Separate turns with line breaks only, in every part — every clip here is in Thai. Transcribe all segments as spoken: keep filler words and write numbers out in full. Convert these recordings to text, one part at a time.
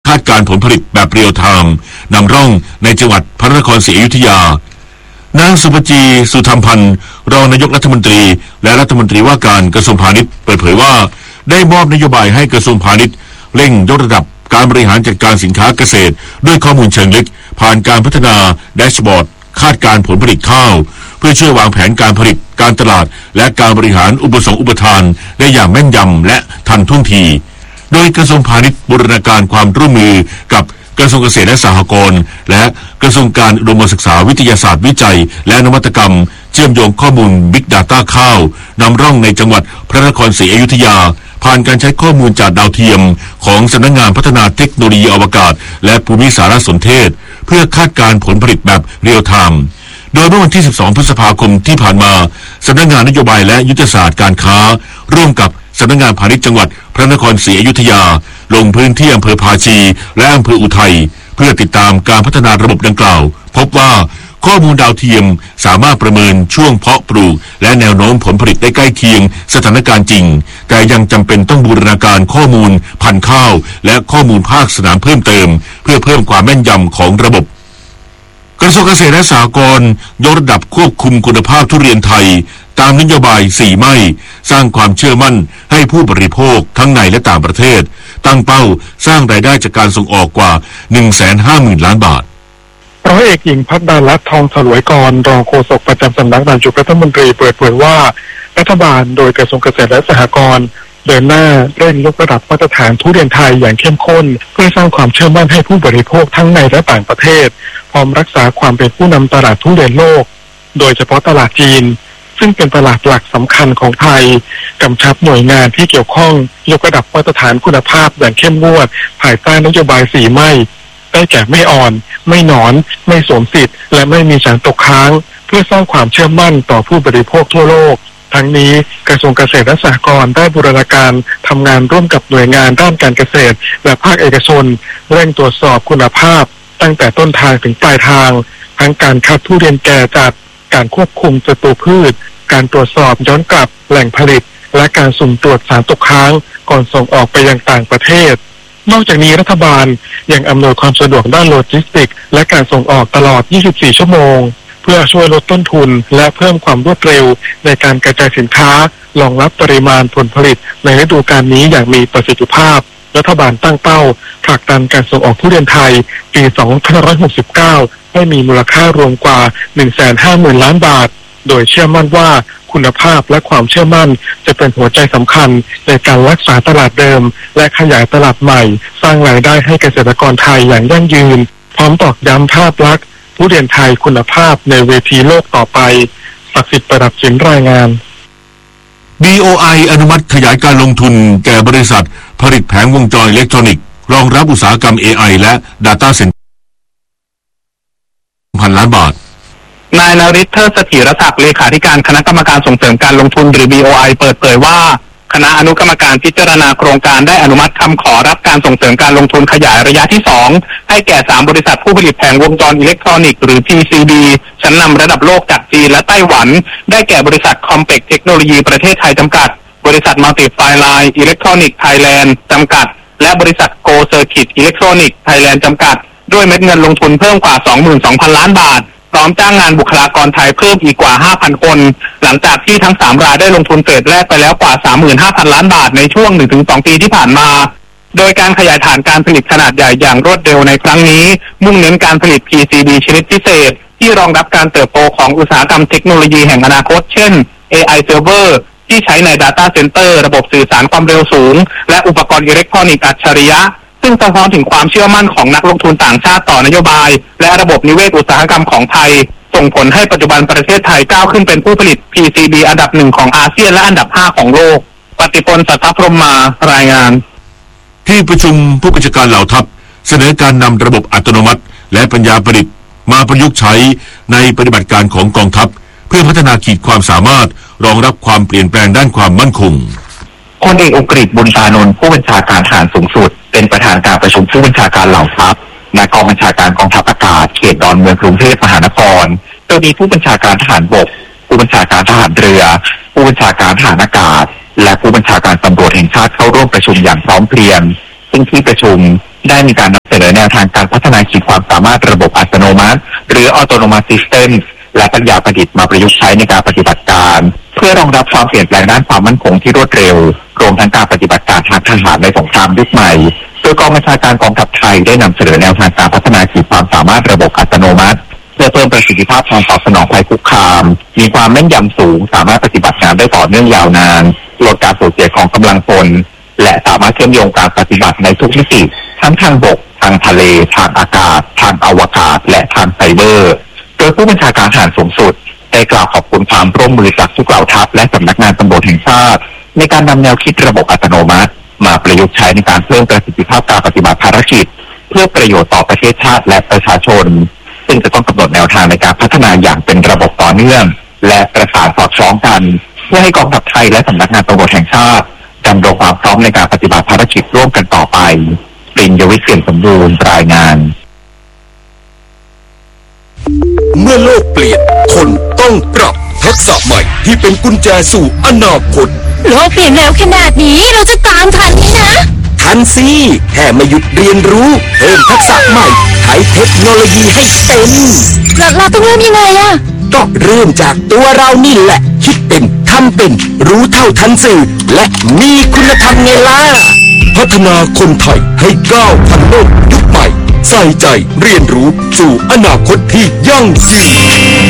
าดการผลผลิตแบบเรียลไทม์นำร่องในจังหวัดพระนครศรีอยุธยานางสุภจีสุธรรมพันธ์รองนายกรัฐมนตรีและรัฐมนตรีว่าการกระทรวงพาณิชย์เปิดเผยว่าได้มอบนโยบายให้กระทรวงพาณิชย์เร่งยกระดับการบริหารจัดการสินค้าเกษตรด้วยข้อมูลเชิงลึกผ่านการพัฒนาแดชบอร์ดคาดการผลผลิตข้าวเพื่อช่วยวางแผนการผลิตการตลาดและการบริหารอุปสงค์อุปทานได้อย่างแม่นยำและทันท่วงทีโดยกระทรวงพาณิชย์บูรณาการความร่วมมือกับกระทรวงเกษตรและสหกรณ์และกระทรวงการอุดมศึกษาวิทยาศาสตร์วิจัยและนวัตกรรมเชื่อมโยงข้อมูล Big Data ข้าวนำร่องในจังหวัดพระนครศรีอยุธยาผ่านการใช้ข้อมูลจากดาวเทียมของสำนักงานพัฒนาเทคโนโลยีอวกาศและภูมิสารสนเทศเพื่อคาดการผลผลิตแบบเรียลไทม์โดยเมื่อวันที่สิบสองพฤษภาคมที่ผ่านมาสำนักงานนโยบายและยุทธศาสตร์การค้าร่วมกับสำนักงานพาณิชย์จังหวัดพระนครศรีอยุธยาลงพื้นที่อำเภอภาชีและอำเภออุทัยเพื่อติดตามการพัฒนาระบบดังกล่าวพบว่าข้อมูลดาวเทียมสามารถประเมินช่วงเพาะปลูกและแนวโน้มผลผลิตได้ใกล้เคียงสถานการณ์จริงแต่ยังจำเป็นต้องบูรณาการข้อมูลพันธุ์ข้าวและข้อมูลภาคสนามเพิ่มเติมเพื่อเพิ่มความแม่นยำของระบบกระทรวงเกษตรและสหกรณ์ยกระดับควบคุมคุณภาพทุเรียนไทยตามนโยบายสี่ไม่สร้างความเชื่อมั่นให้ผู้บริโภคทั้งในและต่างประเทศตั้งเป้าสร้างรายได้จากการส่งออกกว่า หนึ่งแสนห้าหมื่น ล้านบาท
ร้อยเอกหญิงพัฒนารัตน์ทองสลวยกรรองโฆษกประจำสำนักนายกรัฐมนตรีเปิดเผยว่ารัฐบาลโดยกระทรวงเกษตรและสหกรณ์เดินหน้าเร่งยกระดับมาตรฐานทุเรียนไทยอย่างเข้มข้นเพื่อสร้างความเชื่อมั่นให้ผู้บริโภคทั้งในและต่างประเทศพร้อมรักษาความเป็นผู้นำตลาดทุเรียนโลกโดยเฉพาะตลาดจีนซึ่งเป็นตลาดหลักสำคัญของไทยกำชับหน่วยงานที่เกี่ยวข้องยกระดับมาตรฐานคุณภาพอย่างเข้มงวดภายใต้นโยบายสี่ไม่ได้แก่ไม่อ่อนไม่หนอนไม่สวมสิทธิ์และไม่มีสารตกค้างเพื่อสร้างความเชื่อมั่นต่อผู้บริโภคทั่วโลกทั้งนี้กระทรวงเกษตรและสหกรณ์ได้บูรณาการทำงานร่วมกับหน่วยงานด้านการเกษตรและภาคเอกชนเร่งตรวจสอบคุณภาพตั้งแต่ต้นทางถึงปลายทางทั้งการคัดทุเรียนแก่จัดการควบคุมศัตรูพืชการตรวจสอบย้อนกลับแหล่งผลิตและการสุ่มตรวจสารตกค้างก่อนส่งออกไปยังต่างประเทศนอกจากนี้รัฐบาลยังอำนวยความสะดวกด้านโลจิสติกส์และการส่งออกตลอดยี่สิบสี่ชั่วโมงเพื่อช่วยลดต้นทุนและเพิ่มความรวดเร็วในการกระจายสินค้ารองรับปริมาณผลผลิตในฤดูกาลนี้อย่างมีประสิทธิภาพรัฐบาลตั้งเป้าผลักดันการส่งออกทุเรียนไทยปีสองพันห้าร้อยหกสิบเก้าให้มีมูลค่ารวมกว่า หนึ่งแสนห้าหมื่น ล้านบาทโดยเชื่อมั่นว่าคุณภาพและความเชื่อมั่นจะเป็นหัวใจสำคัญในการรักษาตลาดเดิมและขยายตลาดใหม่สร้างรายได้ให้เกษตรกรไทยอย่างยั่งยืนพร้อมตอกย้ำภาพลักษณ์ทุเรียนไทยคุณภาพในเวทีโลกต่อไปศักดิ์สิทธิ์ประดับสินรายงาน
บี โอ ไอ อนุมัติขยายการลงทุนแก่บริษัทผลิตแผงวงจรอิเล็กทรอนิกส์รองรับอุตสาหกรรม เอ ไอ และ Data Center พันล้านบาท
นายนฤทธิ์เทิดเสถียรศักดิ์เลขาธิการคณะกรรมการส่งเสริมการลงทุนหรือ บี โอ ไอ เปิดเผยว่าคณะอนุกรรมการพิจารณาโครงการได้อนุมัติคำขอรับการส่งเสริมการลงทุนขยายระยะที่สองให้แก่สามบริษัทผู้ผลิตแผงวงจรอิเล็กทรอนิกส์หรือ พี ซี บี ชั้นนำระดับโลกจากจีนและไต้หวันได้แก่บริษัท Complex เทคโนโลยีประเทศไทยจำกัดบริษัท Multi-Fine Electronics Thailand จำกัดและบริษัท Go Circuit Electronics Thailand จำกัดด้วยเม็ดเงินลงทุนเพิ่มกว่า สองหมื่นสองพัน ล้านบาทพร้อมจ้างงานบุคลากรไทยเพิ่มอีกกว่า ห้าพัน คนหลังจากที่ทั้งสามรายได้ลงทุนเฟสแรกไปแล้วกว่า สามหมื่นห้าพัน ล้านบาทในช่วง หนึ่งถึงสอง ปีที่ผ่านมาโดยการขยายฐานการผลิตขนาดใหญ่อย่างรวดเร็วในครั้งนี้มุ่งเน้นการผลิต พี ซี บี ชนิดพิเศษที่รองรับการเติบโตของอุตสาหกรรมเทคโนโลยีแห่งอนาคตเช่น เอ ไอ Server ที่ใช้ใน Data Center ระบบสื่อสารความเร็วสูงและอุปกรณ์อิเล็กทรอนิกส์อัจฉริยะซึ่งสะท้อนถึงความเชื่อมั่นของนักลงทุนต่างชาติต่อนโยบายและระบบนิเวศอุตสาหกรรมของไทยส่งผลให้ปัจจุบันประเทศไทยก้าวขึ้นเป็นผู้ผลิต พี ซี บี อันดับหนึ่งของอาเซียนและอันดับห้าของโลกปฏิพล สัทธพรหมารายงาน
ที่ประชุมผู้บัญชาการเหล่าทัพเสนอการนำระบบอัตโนมัติและปัญญาประดิษฐ์มาประยุกต์ใช้ในปฏิบัติการของกองทัพเพื่อพัฒนาขีดความสามารถรองรับความเปลี่ยนแปลงด้านความมั่นคง
พลเอกอุกฤษบุญตานนท์ผู้บัญชาการทหารสูงสุดเป็นประธานการประชุมผู้บัญชาการเหล่าทัพณกองบัญชาการกองทัพอากาศเขตดอนเมืองกรุงเทพมหานครโดยมีผู้บัญชาการทหารบกผู้บัญชาการทหารเรือผู้บัญชาการทหารอากาศและผู้บัญชาการตำรวจแห่งชาติเข้าร่วมประชุมอย่างพร้อมเพรียงซึ่งที่ประชุมได้มีการทางการพัฒนาขีดความสามารถระบบอัตโนมัติหรือ Autonomous System และปัญญาประดิษฐ์มาประยุกต์ใช้ในการปฏิบัติการเพื่อรองรับความเปลี่ยนแปลงด้านความมั่นคงที่รวดเร็วรวมทั้งการปฏิบัติการทางทหารในสงครามยุคใหม่โดยกองบัญชาการกองทัพไทยได้นำเสนอแนวทางการพัฒนาขีดความสามารถระบบอัตโนมัติเพื่อเพิ่มประสิทธิภาพการตอบสนองภัยคุกคามมีความแม่นยำสูงสามารถปฏิบัติงานได้ต่อเนื่องยาวนานลดการสูญเสียของกำลังพลและสามารถเชื่อมโยงการปฏิบัติในทุกมิติทั้งทางบกทางทะเลทางอากาศทางอวกาศและทางไซเบอร์โดยผู้บัญชาการทหารสูงสุดได้กล่าวขอบคุณความร่วมมือจากทุกเหล่าทัพและสำนักงานตำรวจแห่งชาติในการนำแนวคิดระบบอัตโนมัติมาประยุกต์ใช้ในการเพิ่มประสิทธิภาพการปฏิบัติภารกิจเพื่อประโยชน์ต่อประเทศชาติและประชาชนซึ่งจะต้องกำหนดแนวทางในการพัฒนาอย่างเป็นระบบต่อเนื่องและประสานสอดคล้องกันเพื่อให้กองทัพไทยและสำนักงานตำรวจแห่งชาติดำรงความพร้อมในการปฏิบัติภารกิจร่วมกันต่อไปปริญญวิทย์เสี่ยงสมบูรณ์รายงาน
เมื่อโลกเปลี่ยนคนต้องปรับทักษะใหม่ที่เป็นกุญแจสู่อนาคต
โลกเปลี่ยนแล้วขนาดนี้เราจะตามทันไหมนะ
ทันสิแค่ไม่หยุดเรียนรู้เพิ่มทักษะใหม่ใช้เทคโนโลยีให้เป็น
เราเราต้องเริ่มยังไงอะ
ก็เริ่มจากตัวเรานี่แหละคิดเป็นทำเป็นรู้เท่าทันสื่อและมีคุณธรรมไงล่ะพัฒนาคนไทยให้ก้าวทันโลกยุคใหม่ใส่ใจเรียนรู้สู่อนาคตที่ยั่งยืน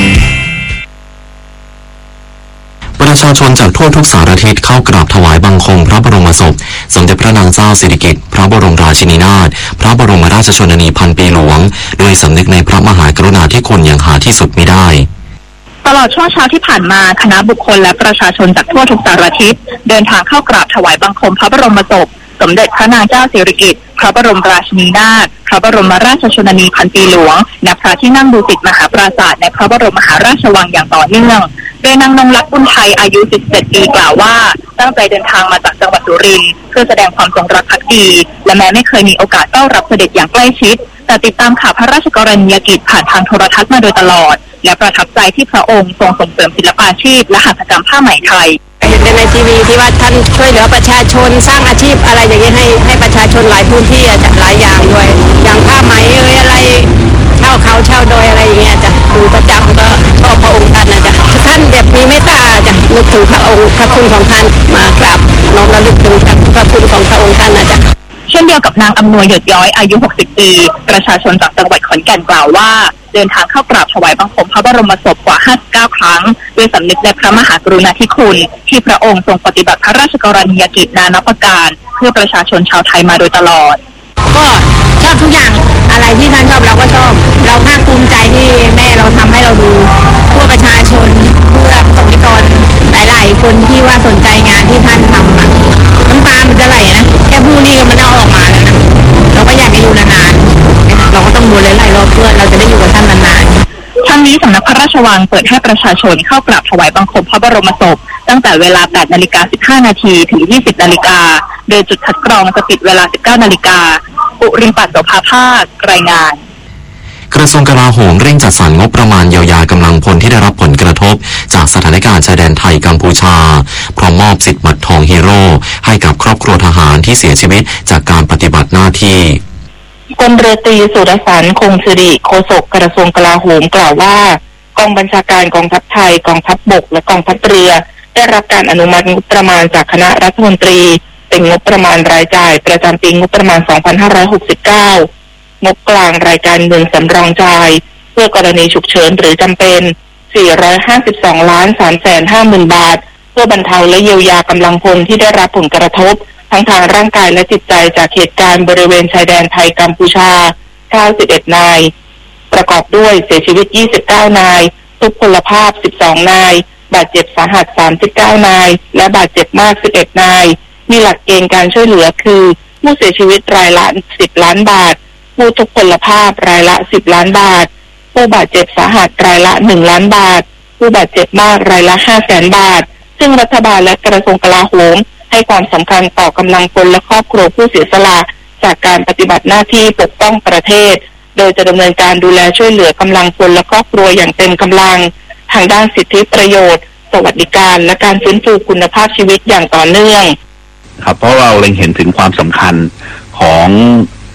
ประชาชนจากทั่วทุกสารทิศเข้ากราบถวายบังคมพระบรมศพสมเด็จพระนางเจ้าสิริกิติ์พระบรมราชินีนาถพระบรมราชชนนีพันปีหลวงโดยสำนึกในพระมหากรุณาธิคุณอย่างหาที่สุดมิได้
ตลอดช่วงเช้าที่ผ่านมาคณะบุคคลและประชาชนจากทั่วทุกสารทิศเดินทางเข้ากราบถวายบังคมพระบรมศพสมเด็จพระนางเจ้าสิริกิติ์พระบรมราชินีนาถพระบรมราชชนนีพันปีหลวงณพระที่นั่งดุสิตมหาปราสาทในพระบรมมหาราชวังอย่างต่อเนื่องโดยนางนงลักษณ์บุญไทยอายุสิบเจ็ดปีกล่าวว่าตั้งใจเดินทางมาจากจังหวัดสุรินทร์เพื่อแสดงความจงรักภักดีและแม้ไม่เคยมีโอกาสต้อนรับเสด็จอย่างใกล้ชิดแต่ติดตามข่าวพระราชกรณียกิจผ่านทางโทรทัศน์มาโดยตลอดและประทับใจที่พระองค์ทรงส่งเสริมศิลปาชีพและหัตถกรรมผ้าไหมไทย
เห็นในทีวีที่ว่าท่านช่วยเหลือประชาชนสร้างอาชีพอะไรอย่างนี้ให้ให้ประชาชนหลายพื้นที่จะหลายอย่างด้วยอย่างผ้าไหมเอ่ยอะไรเช่าเขาเช่าโดยอะไรอย่างเงี้ยจะดูประจำก็ชอบพระองค์ท่านนะจ๊ะท่านแบบมีเมตตาจะนึกถึงพระองค์พระคุณของท่านมากราบน้อมระลึกถึงพระคุณของพระองค์ท่านนะจ๊ะ
เช่นเดียวกับนางอำนวยหยดย้อยอายุหกสิบปีประชาชนจากจังหวัดขอนแก่นกล่าวว่าเดินทางเข้ากราบถวายบังคมพระบรมศพกว่าห้าสิบเก้าครั้งด้วยสำนึกในพระมหากรุณาธิคุณที่พระองค์ทรงปฏิบัติพระราชกรณียกิจนานับประการเพื่อประชาชนชาวไทยมาโดยตลอด
ก็ชอบทุกอย่างอะไรที่ท่านชอบเราก็ชอบเราภาคภูมิใจที่แม่เราทำให้เราดูเพื่อประชาชนเพื่อประสบนิกรหลายๆคนที่ว่าสนใจงานที่ท่านทำน้ำตามันจะไหลนะแค่พูดนี่ก็มันเอาออกมาแล้วนะเราก็อยากจะอยู่นานๆเราก็ต้องดูหลายๆรอบเพื่อเราจะได้อยู่กับท่านนานๆ
ทั้งนี้สำนักพระราชวังเปิดให้ประชาชนเข้ากราบถวายบังคมพระบรมศพตั้งแต่เวลา แปดนาฬิกาสิบห้านาทีถึง ยี่สิบนาฬิกาโดยจุดคัดกรองจะปิดเวลา สิบเก้านาฬิกาอุริมปัตโสภาภาครายงาน
กระทรวงกลาโหมเร่งจัดสรรงบประมาณเยียวยากำลังพลที่ได้รับผลกระทบจากสถานการณ์ชายแดนไทยกัมพูชาพร้อมมอบสิทธิ์บัตรทองฮีโร่ให้กับครอบครัวทหารที่เสียชีวิตจากการปฏิบัติหน้าที่
พลเรือตรีสุรสันต์คงสิริโฆษกกระทรวงกลาโหมกล่าวว่ากองบัญชาการกองทัพไทยกองทัพบกและกองทัพเรือได้รับการอนุมัติงบประมาณจากคณะรัฐมนตรีเป็นงบประมาณรายจ่ายประจำปีงบประมาณสองพันห้าร้อยหกสิบเก้างบกลางรายการเงินสำรองจ่ายเพื่อกรณีฉุกเฉินหรือจำเป็นสี่ร้อยห้าสิบสองล้านสามแสนห้าหมื่นบาทเพื่อบรรเทาและเยียวยากำลังพลที่ได้รับผลกระทบทั้งทางร่างกายและจิตใจจากเหตุการณ์บริเวณชายแดนไทยกัมพูชาเก้าสิบเอ็ดนายประกอบด้วยเสียชีวิตยี่สิบเก้านายทุพพลภาพสิบสองนายบาดเจ็บสาหัสสามสิบเก้านายและบาดเจ็บมากสิบเอ็ดนายมีหลักเกณฑ์การช่วยเหลือคือผู้เสียชีวิตรายละสิบล้านบาทผู้ทุพพลภาพรายละสิบล้านบาทผู้บาดเจ็บสาหัสรายละหนึ่งล้านบาทผู้บาดเจ็บมากรายละห้าแสนบาทซึ่งรัฐบาลและกระทรวงกลาโหมให้ความสำคัญต่อกำลังพลและครอบครัวผู้เสียสละจากการปฏิบัติหน้าที่ปกป้องประเทศโดยจะดำเนินการดูแลช่วยเหลือกำลังพลและครอบครัวอย่างเต็มกำลังทางด้านสิทธิประโยชน์สวัสดิการและการฟื้นฟูคุณภาพชีวิตอย่างต่อเนื่อง
ครับเพราะเราเล็งเห็นถึงความสำคัญของ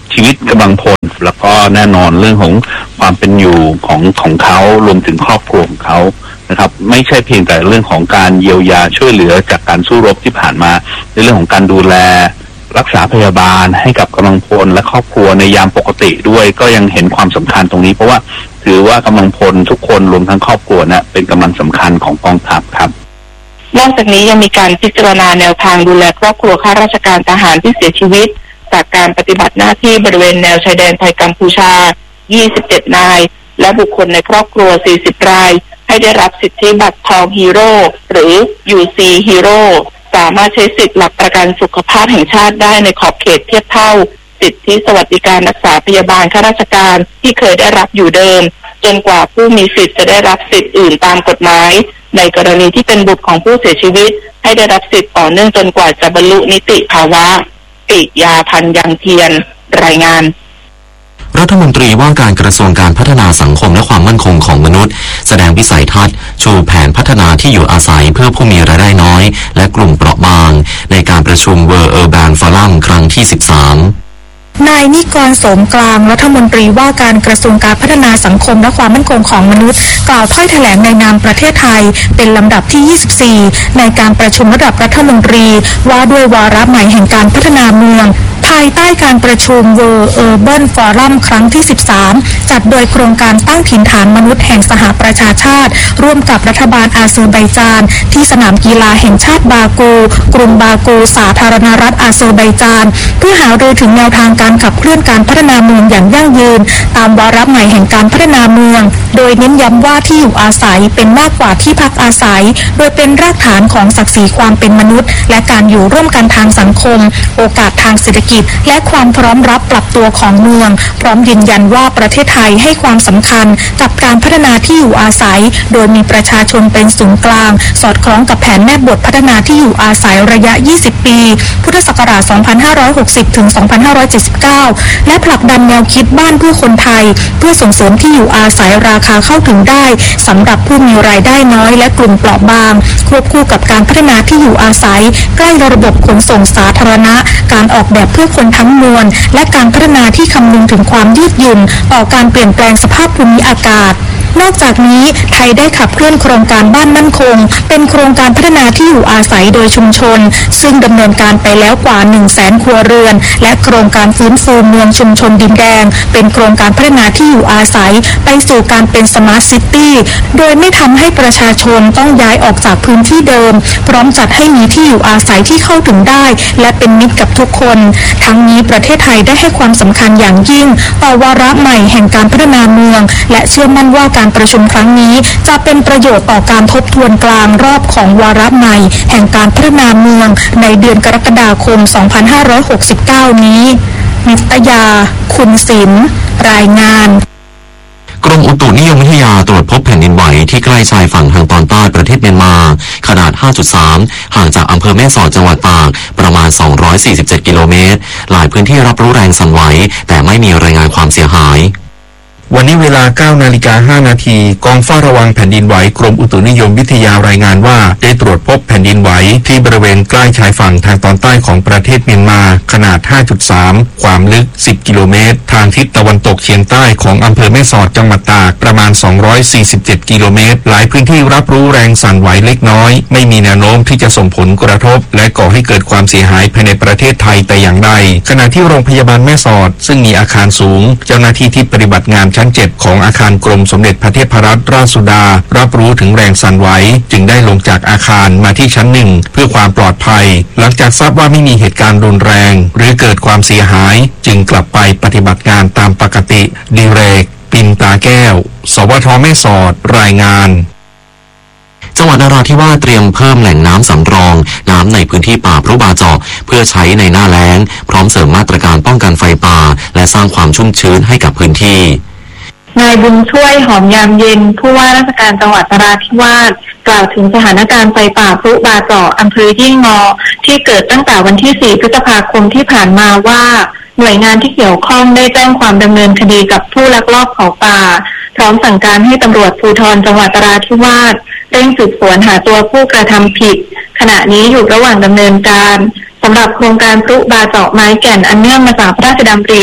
ชีวิตกำลังพลแล้วก็แน่นอนเรื่องของความเป็นอยู่ของของเขารวมถึงครอบครัวของเขานะครับไม่ใช่เพียงแต่เรื่องของการเยียวยาช่วยเหลือจากการสู้รบที่ผ่านมาในเรื่องของการดูแลรักษาพยาบาลให้กับกำลังพลและครอบครัวในยามปกติด้วยก็ยังเห็นความสำคัญตรงนี้เพราะว่าถือว่ากำลังพลทุกคนรวมทั้งครอบครัวนะเป็นกำลังสำคัญของกองทัพครับ
นอกจากนี้ยังมีการพิจารณาแนวทางดูแลครอบครัวข้าราชการทหารที่เสียชีวิตจากการปฏิบัติหน้าที่บริเวณแนวชายแดนไทยกัมพูชายี่สิบเจ็ดนายและบุคคลในครอบครัวสี่สิบรายให้ได้รับสิทธิบัตรทองฮีโร่หรือ ยู ซี ฮีโร่สามารถใช้สิทธิหลักประกันสุขภาพแห่งชาติได้ในขอบเขตเทียบเท่าสิทธิสวัสดิการรักษาพยาบาลข้าราชการที่เคยได้รับอยู่เดิมจนกว่าผู้มีสิทธิ์จะได้รับสิทธิอื่นตามกฎหมายในกรณีที่เป็นบุตรของผู้เสียชีวิตให้ได้รับสิทธิ์ต่อเนื่องจนกว่าจะบรรลุนิติภาวะปิยาพันธ์ยังเทียนรายงาน
รัฐมนตรีว่าการกระทรวงการพัฒนาสังคมและความมั่นคงของมนุษย์แสดงวิสัยทัศน์ชูแผนพัฒนาที่อยู่อาศัยเพื่อผู้มีรายได้น้อยและกลุ่มเปราะบางในการประชุม World Urban Forum ครั้งที่สิบสาม
นายนิกรโสมกลางรัฐมนตรีว่าการกระทรวงการพัฒนาสังคมและความมั่นคงของมนุษย์กล่าวถ้อยแถลงในนามประเทศไทยเป็นลำดับที่ยี่สิบสี่ในการประชุมระดับรัฐมนตรีว่าด้วยวาระใหม่แห่งการพัฒนาเมืองภายใต้การประชุม World Urban Forum ครั้งที่สิบสามจัดโดยโครงการตั้งถิ่นฐานมนุษย์แห่งสหประชาชาติร่วมกับรัฐบาลอาเซอร์ไบจานที่สนามกีฬาแห่งชาติบากูกรุงบากูสาธารณรัฐอาเซอร์ไบจานเพื่อหารือถึงแนวทางการขับเคลื่อนการพัฒนาเมืองอย่างยั่งยืนตามวาระใหม่แห่งการพัฒนาเมืองโดยเน้นย้ำว่าที่อยู่อาศัยเป็นมากกว่าที่พักอาศัยโดยเป็นรากฐานของศักดิ์ศรีความเป็นมนุษย์และการอยู่ร่วมกันทางสังคมโอกาสทางเศรษฐกิจและความพร้อมรับปรับตัวของเมืองพร้อมยืนยันว่าประเทศไทยให้ความสำคัญกับการพัฒนาที่อยู่อาศัยโดยมีประชาชนเป็นศูนย์กลางสอดคล้องกับแผนแม่บทพัฒนาที่อยู่อาศัยระยะยี่สิบปีพุทธศักราชสองพันห้าร้อยหกสิบถึงสองพันห้าร้อยเจ็ดสิบเก้าและผลักดันแนวคิดบ้านเพื่อคนไทยเพื่อส่งเสริมที่อยู่อาศัยราคาเข้าถึงได้สำหรับผู้มีรายได้น้อยและกลุ่มเปราะบางควบคู่กับการพัฒนาที่อยู่อาศัยใกล้ระบบขนส่งสาธารณะการออกแบบเพื่อคนทั้งมวลและการพัฒนาที่คำนึงถึงความยืดหยุ่นต่อการเปลี่ยนแปลงสภาพภูมิอากาศนอกจากนี้ไทยได้ขับเคลื่อนโครงการบ้านมั่นคงเป็นโครงการพัฒนาที่อยู่อาศัยโดยชุมชนซึ่งดำเนินการไปแล้วกว่า หนึ่งแสน ครัวเรือนและโครงการฟื้นฟูเมืองชุมชนดินแดงเป็นโครงการพัฒนาที่อยู่อาศัยไปสู่การเป็นสมาร์ทซิตี้โดยไม่ทำให้ประชาชนต้องย้ายออกจากพื้นที่เดิมพร้อมจัดให้มีที่อยู่อาศัยที่เข้าถึงได้และเป็นมิตรกับทุกคนทั้งนี้ประเทศไทยได้ให้ความสำคัญอย่างยิ่งต่อวาระใหม่แห่งการพัฒนาเมืองและเชื่อมั่นว่าการประชุมครั้งนี้จะเป็นประโยชน์ต่อการทบทวนกลางรอบของวาระใหม่แห่งการพัฒนาเมืองในเดือนกรกฎาคมสองพันห้าร้อยหกสิบเก้านี้นิตยาคุณศิลป์รายงาน
กรมอุตุนิยมวิทยาตรวจพบแผ่นดินไหวที่ใกล้ชายฝั่งทางตอนใต้ประเทศเมียนมาขนาด ห้าจุดสาม ห่างจากอำเภอแม่สอดจังหวัดตากประมาณสองร้อยสี่สิบเจ็ดกิโลเมตรหลายพื้นที่รับรู้แรงสั่นไหวแต่ไม่มีรายงานความเสียหาย
วันนี้เวลา เก้านาฬิกาห้านาทีกองเฝ้าระวังแผ่นดินไหวกรมอุตุนิยมวิทยารายงานว่าได้ตรวจพบแผ่นดินไหวที่บริเวณใกล้ชายฝั่งทางตอนใต้ของประเทศเมียนมาขนาด ห้าจุดสาม ความลึกสิบกิโลเมตรทางทิศตะวันตกเฉียงใต้ของอำเภอแม่สอดจังหวัดตากประมาณสองร้อยสี่สิบเจ็ดกิโลเมตรหลายพื้นที่รับรู้แรงสั่นไหวเล็กน้อยไม่มีแนวโน้มที่จะส่งผลกระทบและก่อให้เกิดความเสียหายภายในประเทศไทยแต่อย่างใดขณะที่โรงพยาบาลแม่สอดซึ่งมีอาคารสูงเจ้าหน้าที่ที่ปฏิบัติงานชั้นเจ็ดของอาคารกรมสมเด็จพระเทพรัตนราชสุดารับรู้ถึงแรงสั่นไหวจึงได้ลงจากอาคารมาที่ชั้นหนึ่งเพื่อความปลอดภัยหลังจากทราบว่าไม่มีเหตุการณ์รุนแรงหรือเกิดความเสียหายจึงกลับไปปฏิบัติงานตามปกติดิเรกปินตาแก้วสวทแม่สอดรายงาน
จังหวัดนราธิวาสเตรียมเพิ่มแหล่งน้ำสำรองน้ำในพื้นที่ป่าพรุบาเจาะเพื่อใช้ในหน้าแล้งพร้อมเสริมมาตรการป้องกันไฟป่าและสร้างความชุ่มชื้นให้กับพื้นที่
นายบุญช่วยหอมยามเย็นผู้ว่าราชการจังหวัดนราธิวาสกล่าวถึงสถานการณ์ไฟป่าพรุบาเจาะอำเภอยี่งอที่เกิดตั้งแต่วันที่สี่พฤษภาคมที่ผ่านมาว่าหน่วยงานที่เกี่ยวข้องได้แจ้งความดำเนินคดีกับผู้ลักลอบเผาป่าพร้อมสั่งการให้ตำรวจภูธรจังหวัดนราธิวาสเร่งสืบสวนหาตัวผู้กระทำผิดขณะนี้อยู่ระหว่างดำเนินการสำหรับโครงการพรุบาเจาะไม้แก่นอันเนื่องมาจากพระราชดำริ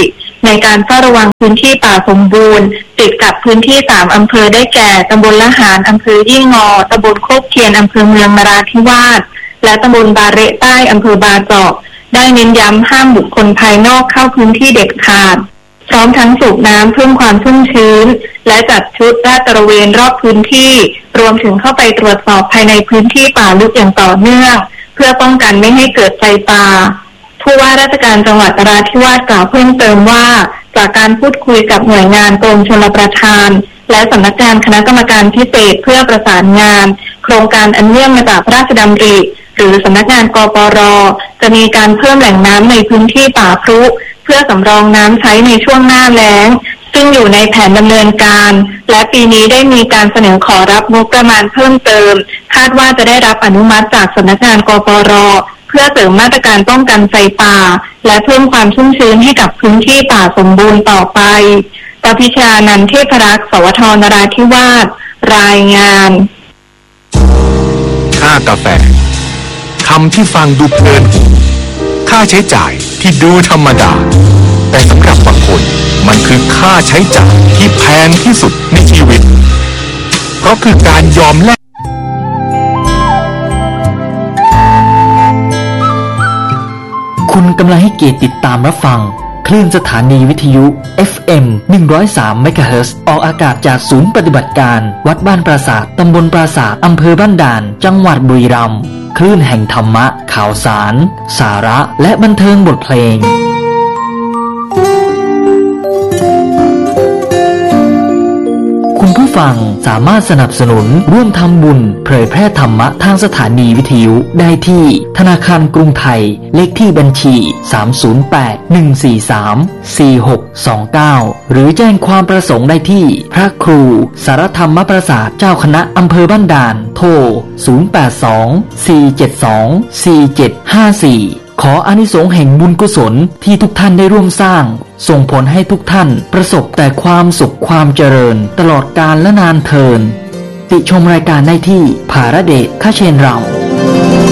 ในการเฝ้าระวังพื้นที่ป่าสมบูรณ์ติดกับพื้นที่สามอำเภอได้แก่ตำบลละหารอำเภอยี่งอตำบลโคกเคียนอำเภอเมืองนราธิวาสและตำบลบาเระใต้อำเภอบาเจาะได้เน้นย้ำห้ามบุคคลภายนอกเข้าพื้นที่เด็ดขาดพร้อมทั้งสูบน้ำเพิ่มความชุ่มชื้นและจัดชุดลาดตระเวนรอบพื้นที่รวมถึงเข้าไปตรวจสอบภายในพื้นที่ป่าลึกอย่างต่อเนื่องเพื่อป้องกันไม่ให้เกิดไฟป่าผู้ว่าราชการจังหวัดนราธิวาสกล่าวเพิ่มเติมว่าจากการพูดคุยกับหน่วยงานกรมชลประทานและสำนักงานคณะกรรมการพิเศษเพื่อประสานงานโครงการอันเนื่องมาจากพระราชดำริหรือสำนักงานกปร.จะมีการเพิ่มแหล่งน้ำในพื้นที่ป่าพรุเพื่อสำรองน้ำใช้ในช่วงหน้าแล้งซึ่งอยู่ในแผนดำเนินการและปีนี้ได้มีการเสนอขอรับงบประมาณเพิ่มเติมคาดว่าจะได้รับอนุมัติจากสำนักงานกปร.เพื่อเสริมมาตรการป้องกันไฟป่าและเพิ่มความชุ่มชื้นให้กับพื้นที่ป่าสมบูรณ์ต่อไปตพิชานันท์เทพรักษ์สวทนราธิวาสรายงาน
ค่ากาแฟคำที่ฟังดูเพลินหูค่าใช้จ่ายที่ดูธรรมดาแต่สำหรับบางคนมันคือค่าใช้จ่ายที่แพงที่สุดในชีวิตเพราะคือการยอมแลก
คุณกำลังให้เกียรติติดตามรับฟังคลื่นสถานีวิทยุ เอฟ เอ็ม หนึ่งร้อยสาม เมกะเฮิรตซ์ออกอากาศจากศูนย์ปฏิบัติการวัดบ้านปราสาทตำบลปราสาทอำเภอบ้านด่านจังหวัดบุรีรัมย์คลื่นแห่งธรรมะข่าวสารสาระและบันเทิงบทเพลงคุณผู้ฟังสามารถสนับสนุนร่วมทำบุญเผยแพร่ธรรมะทางสถานีวิทยุได้ที่ธนาคารกรุงไทยเลขที่บัญชีสาม ศูนย์ แปด หนึ่ง สี่ สาม สี่ หก สอง เก้าหรือแจ้งความประสงค์ได้ที่พระครูสารธรรมประสาทเจ้าคณะอำเภอบ้านด่านโทรศูนย์ แปด สอง สี่ เจ็ด สอง สี่ เจ็ด ห้า สี่ขออานิสงส์แห่งบุญกุศลที่ทุกท่านได้ร่วมสร้างส่งผลให้ทุกท่านประสบแต่ความสุขความเจริญตลอดกาลและนานเทอญติชมรายการได้ที่ภารเดช คเชนราม